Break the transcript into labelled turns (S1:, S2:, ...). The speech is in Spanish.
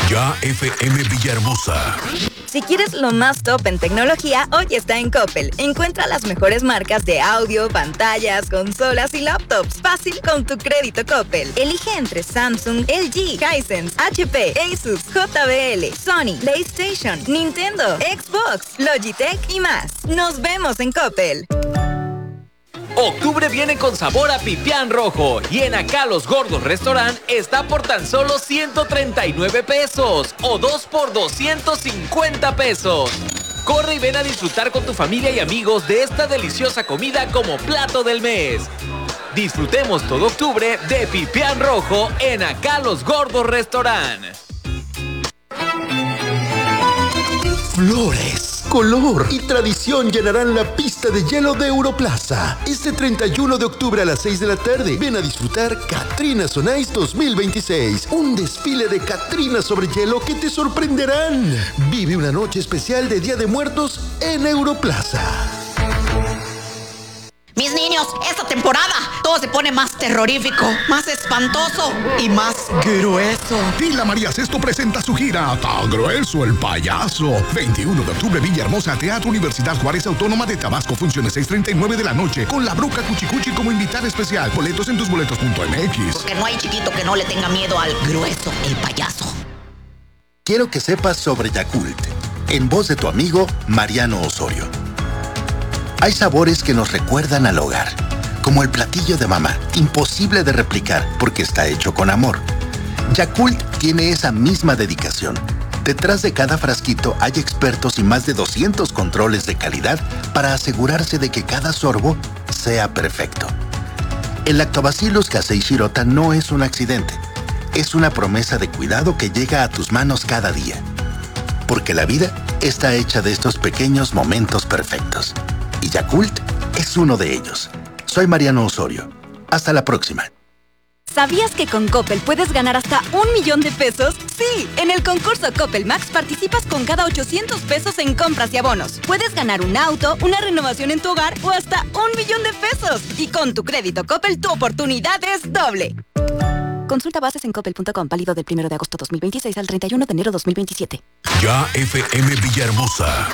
S1: Ya FM Villahermosa.
S2: Si quieres lo más top en tecnología, hoy está en Coppel. Encuentra las mejores marcas de audio, pantallas, consolas y laptops. Fácil con tu crédito Coppel. Elige entre Samsung, LG, Hisense, HP, Asus, JBL, Sony, PlayStation, Nintendo, Xbox, Logitech y más. Nos vemos en Coppel.
S3: Octubre viene con sabor a pipián rojo y en Acá Los Gordos Restaurant está por tan solo 139 pesos o 2 por 250 pesos. Corre y ven a disfrutar con tu familia y amigos de esta deliciosa comida como plato del mes. Disfrutemos todo octubre de pipián rojo en Acá Los Gordos Restaurant.
S4: Flores, color y tradición llenarán la pista de hielo de Europlaza. Este 31 de octubre a las 6 de la tarde, ven a disfrutar Catrinas on Ice 2026. Un desfile de Catrinas sobre hielo que te sorprenderán. Vive una noche especial de Día de Muertos en Europlaza.
S5: Mis niños, esta temporada todo se pone más terrorífico, más espantoso y más grueso.
S6: Tila María Sesto presenta su gira Tan Grueso el Payaso. 21 de octubre, Villahermosa, Teatro Universidad Juárez Autónoma de Tabasco. Funciones 6:39 de la noche con la Bruca Cuchicuchi como invitada especial. Boletos en tusboletos.mx.
S5: Porque no hay chiquito que no le tenga miedo al grueso el payaso.
S4: Quiero que sepas sobre Yakult, en voz de tu amigo Mariano Osorio. Hay sabores que nos recuerdan al hogar, como el platillo de mamá, imposible de replicar porque está hecho con amor. Yakult tiene esa misma dedicación. Detrás de cada frasquito hay expertos y más de 200 controles de calidad para asegurarse de que cada sorbo sea perfecto. El Lactobacillus casei shirota no es un accidente, es una promesa de cuidado que llega a tus manos cada día. Porque la vida está hecha de estos pequeños momentos perfectos. Y Yakult es uno de ellos. Soy Mariano Osorio. Hasta la próxima.
S2: ¿Sabías que con Coppel puedes ganar hasta 1,000,000 de pesos? Sí, en el concurso Coppel Max participas con cada 800 pesos en compras y abonos. Puedes ganar un auto, una renovación en tu hogar o hasta 1,000,000 de pesos. Y con tu crédito Coppel, tu oportunidad es doble. Consulta bases en coppel.com, válido del 1 de agosto 2026 al 31 de enero 2027.
S1: Ya FM Villahermosa.